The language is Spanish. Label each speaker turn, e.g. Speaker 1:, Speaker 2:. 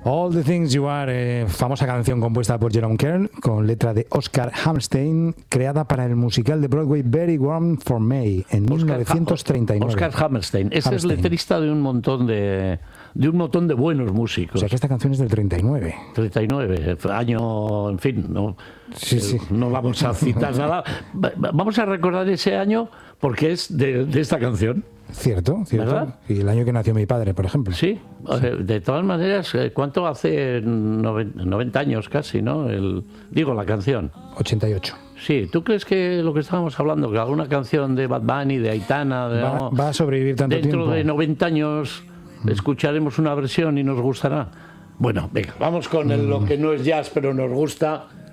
Speaker 1: All the Things You Are, famosa canción compuesta por Jerome Kern, con letra de Oscar Hammerstein, creada para el musical de Broadway Very Warm for May en 1939.
Speaker 2: Oscar Hammerstein, es el letrista de un montón de buenos músicos.
Speaker 1: O sea que esta canción es del 39.
Speaker 2: 39, año, en fin, no,
Speaker 1: sí.
Speaker 2: No vamos a citar nada. Vamos a recordar ese año porque es de esta canción.
Speaker 1: Cierto.
Speaker 2: ¿Verdad?
Speaker 1: Y el año que nació mi padre, por ejemplo.
Speaker 2: Sí. De todas maneras, ¿cuánto hace? 90 años casi, ¿no? Digo, la canción.
Speaker 1: 88.
Speaker 2: Sí, ¿tú crees que lo que estábamos hablando, que alguna canción de Bad Bunny, de Aitana,
Speaker 1: va a sobrevivir tanto
Speaker 2: dentro
Speaker 1: tiempo?
Speaker 2: De 90 años escucharemos una versión y nos gustará? Bueno, venga, vamos con lo que no es jazz, pero nos gusta.